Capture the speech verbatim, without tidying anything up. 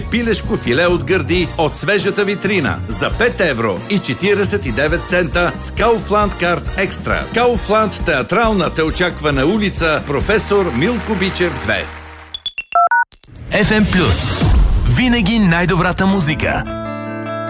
Пилешко филе от гърди от свежата витрина за пет евро и четиридесет и девет цента с Kaufland Card Extra. Kaufland театрална те очаква на улица Професор Милко Бичев две. еф ем Плюс. Винаги най-добрата музика.